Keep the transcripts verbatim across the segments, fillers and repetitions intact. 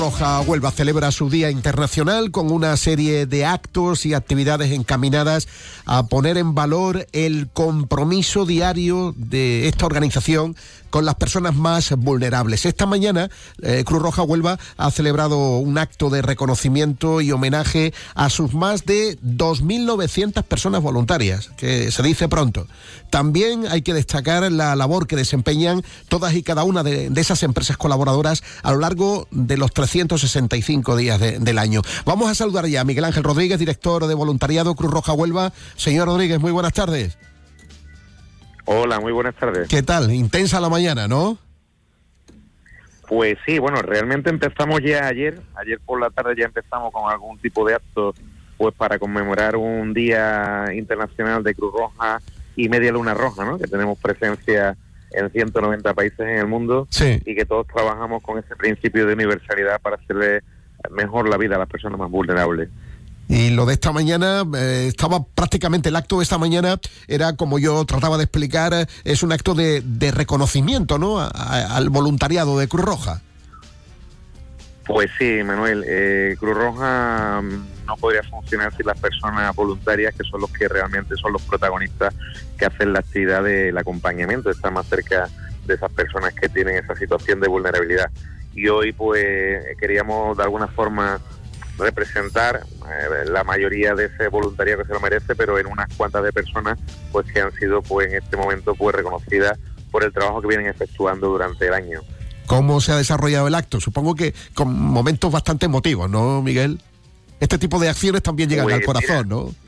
Roja Huelva celebra su Día Internacional con una serie de actos y actividades encaminadas a poner en valor el compromiso diario de esta organización con las personas más vulnerables. Esta mañana, eh, Cruz Roja Huelva ha celebrado un acto de reconocimiento y homenaje a sus más de dos mil novecientas personas voluntarias, que se dice pronto. También hay que destacar la labor que desempeñan todas y cada una de, de esas empresas colaboradoras a lo largo de los trescientos sesenta y cinco días de, del año. Vamos a saludar ya a Miguel Ángel Rodríguez, director de voluntariado Cruz Roja Huelva. Señor Rodríguez, muy buenas tardes. Hola, muy buenas tardes. ¿Qué tal? Intensa la mañana, ¿no? Pues sí, bueno, realmente empezamos ya ayer. Ayer por la tarde ya empezamos con algún tipo de acto, pues para conmemorar un Día Internacional de Cruz Roja y Media Luna Roja, ¿no? Que tenemos presencia en ciento noventa países en el mundo, sí, y que todos trabajamos con ese principio de universalidad para hacerle mejor la vida a las personas más vulnerables. Y lo de esta mañana, eh, estaba prácticamente el acto de esta mañana, era como yo trataba de explicar, eh, es un acto de, de reconocimiento, ¿no?, a, a, al voluntariado de Cruz Roja. Pues sí, Manuel, eh, Cruz Roja no podría funcionar sin las personas voluntarias, que son los que realmente son los protagonistas que hacen la actividad del acompañamiento, de estar más cerca de esas personas que tienen esa situación de vulnerabilidad. Y hoy pues queríamos de alguna forma representar eh, la mayoría de ese voluntariado que se lo merece, pero en unas cuantas de personas pues que han sido pues en este momento pues reconocidas por el trabajo que vienen efectuando durante el año. ¿Cómo se ha desarrollado el acto? Supongo que con momentos bastante emotivos, ¿no, Miguel? Este tipo de acciones también llegan pues, al corazón, mira, ¿no?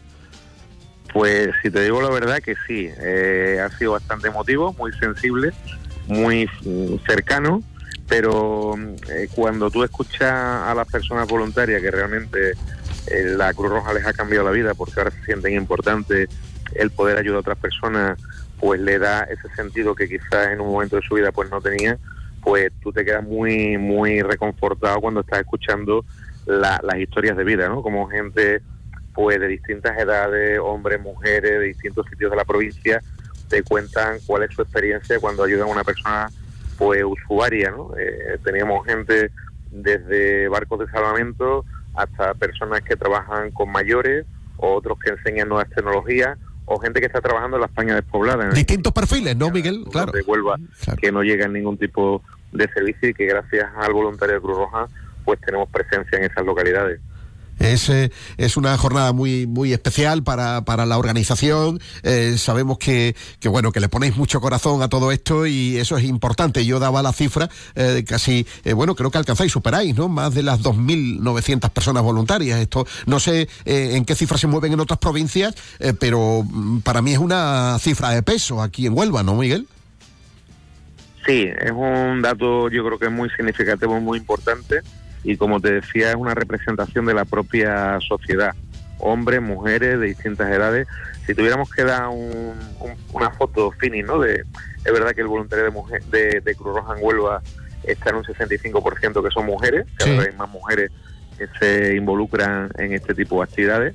Pues si te digo la verdad que sí, eh, ha sido bastante emotivo, muy sensible, muy cercano, pero eh, cuando tú escuchas a las personas voluntarias que realmente eh, la Cruz Roja les ha cambiado la vida porque ahora se sienten importantes, el poder ayudar a otras personas pues le da ese sentido que quizás en un momento de su vida pues no tenía, pues tú te quedas muy muy reconfortado cuando estás escuchando la, las historias de vida, ¿no? Como gente pues de distintas edades, hombres, mujeres, de distintos sitios de la provincia, te cuentan cuál es su experiencia cuando ayudan a una persona pues usuaria, ¿no? Eh, teníamos gente desde barcos de salvamento hasta personas que trabajan con mayores, o otros que enseñan nuevas tecnologías, o gente que está trabajando en la España despoblada. Distintos perfiles, ¿no, Miguel? Claro. De Huelva, claro, que no llegan ningún tipo de servicio y que gracias al voluntario de Cruz Roja pues tenemos presencia en esas localidades. Es, eh, es una jornada muy muy especial para, para la organización. Eh, sabemos que, que bueno que le ponéis mucho corazón a todo esto y eso es importante. Yo daba la cifra, eh, casi, eh, bueno, creo que alcanzáis, superáis, ¿no?, más de las dos mil novecientas personas voluntarias. Esto no sé eh, en qué cifras se mueven en otras provincias, eh, pero para mí es una cifra de peso aquí en Huelva, ¿no, Miguel? Sí, es un dato yo creo que es muy significativo, muy importante. Y como te decía, es una representación de la propia sociedad, hombres, mujeres de distintas edades. Si tuviéramos que dar un, un, una foto fini, ¿no? De, es verdad que el voluntario de, mujer, de, de Cruz Roja en Huelva está en un sesenta y cinco por ciento que son mujeres, cada vez hay más mujeres que se involucran en este tipo de actividades.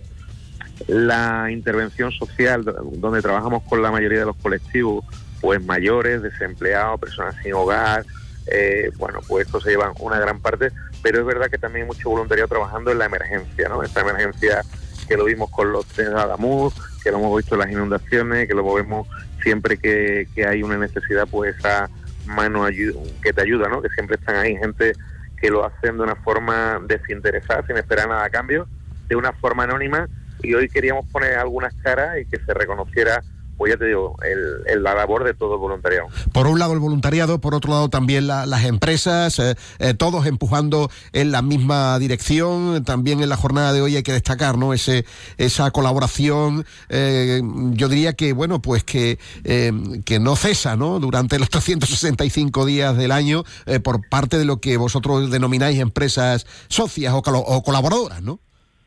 La intervención social, donde trabajamos con la mayoría de los colectivos, pues mayores, desempleados, personas sin hogar, eh, bueno, pues esto se lleva una gran parte, pero es verdad que también hay mucho voluntariado trabajando en la emergencia, ¿no? Esta emergencia que lo vimos con los trenes de Adamuz, que lo hemos visto en las inundaciones, que lo vemos siempre que, que hay una necesidad, pues esa mano que te ayuda, ¿no? Que siempre están ahí, gente que lo hacen de una forma desinteresada, sin esperar nada a cambio, de una forma anónima, y hoy queríamos poner algunas caras y que se reconociera, pues ya te digo, el, el, la labor de todo el voluntariado. Por un lado el voluntariado, por otro lado también la, las empresas, eh, eh, todos empujando en la misma dirección. También en la jornada de hoy hay que destacar, ¿no?, ese esa colaboración, eh, yo diría que, bueno, pues que, eh, que no cesa, ¿no?, durante los trescientos sesenta y cinco días del año, eh, por parte de lo que vosotros denomináis empresas socias o, col- o colaboradoras, ¿no?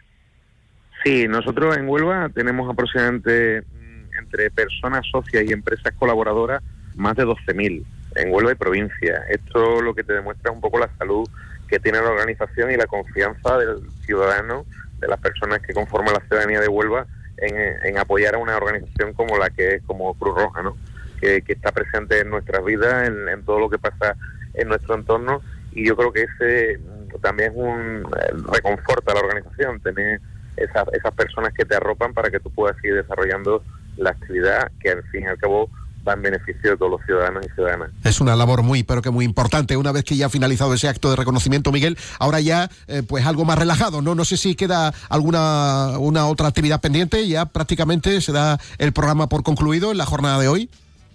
Sí, nosotros en Huelva tenemos aproximadamente entre personas socias y empresas colaboradoras más de doce mil en Huelva y provincia. Esto lo que te demuestra un poco la salud que tiene la organización y la confianza del ciudadano, de las personas que conforman la ciudadanía de Huelva en, en apoyar a una organización como la que es como Cruz Roja, ¿no? Que, que está presente en nuestras vidas, en, en todo lo que pasa en nuestro entorno, y yo creo que ese también es un eh, reconforta a la organización tener esas, esas personas que te arropan para que tú puedas seguir desarrollando la actividad que al fin y al cabo va en beneficio de todos los ciudadanos y ciudadanas. Es una labor muy, pero que muy importante. Una vez que ya ha finalizado ese acto de reconocimiento, Miguel, ahora ya eh, pues algo más relajado, ¿no? No sé si queda alguna una otra actividad pendiente, ya prácticamente se da el programa por concluido en la jornada de hoy.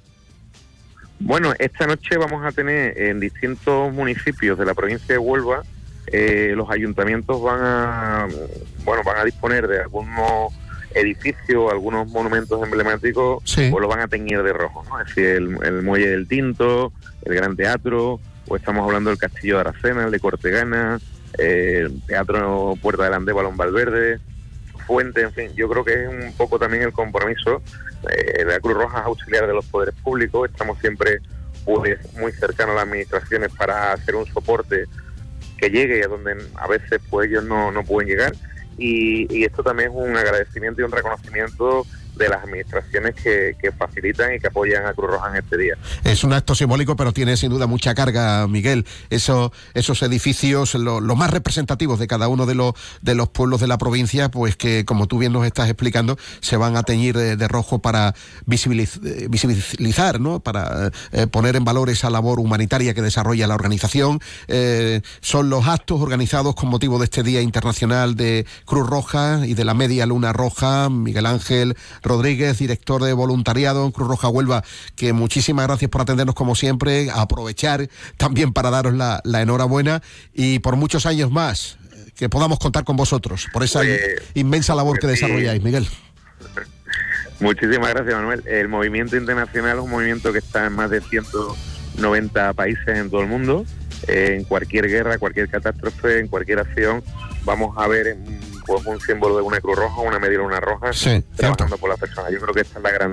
Bueno, esta noche vamos a tener en distintos municipios de la provincia de Huelva, eh, los ayuntamientos van a, bueno, van a disponer de algunos edificios, algunos monumentos emblemáticos, sí, pues lo van a teñir de rojo, ¿no? Es decir, el, el Muelle del Tinto, el Gran Teatro, o estamos hablando del Castillo de Aracena, el de Cortegana, eh, el Teatro Puerta del Andé, Balón Valverde, Fuente, en fin, yo creo que es un poco también el compromiso eh, de la Cruz Roja auxiliar de los poderes públicos. Estamos siempre pues muy cercanos a las administraciones para hacer un soporte que llegue a donde a veces pues ellos no, no pueden llegar. Y, y esto también es un agradecimiento y un reconocimiento de las administraciones que, que facilitan y que apoyan a Cruz Roja en este día. Es un acto simbólico, pero tiene sin duda mucha carga, Miguel. Eso, esos edificios, lo, los más representativos de cada uno de los de los pueblos de la provincia, pues que, como tú bien nos estás explicando, se van a teñir de, de rojo para visibiliz, visibilizar, ¿no? Para eh, poner en valor esa labor humanitaria que desarrolla la organización. Eh, son los actos organizados con motivo de este Día Internacional de Cruz Roja y de la Media Luna Roja. Miguel Ángel Rodríguez, director de voluntariado en Cruz Roja Huelva, que muchísimas gracias por atendernos como siempre, aprovechar también para daros la, la enhorabuena y por muchos años más que podamos contar con vosotros, por esa pues, inmensa labor que desarrolláis, sí. Miguel. Muchísimas gracias, Manuel. El movimiento internacional es un movimiento que está en más de ciento noventa países en todo el mundo. Eh, en cualquier guerra, cualquier catástrofe, en cualquier acción, vamos a ver pues un símbolo de una Cruz Roja, una media luna roja, sí, trabajando cierto. por las personas. Yo creo que esta es la gran